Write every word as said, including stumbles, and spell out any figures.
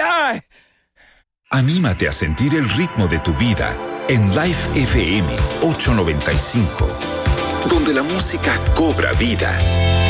¡Ay! Anímate a sentir el ritmo de tu vida en Life F M ochocientos noventa y cinco, donde la música cobra vida.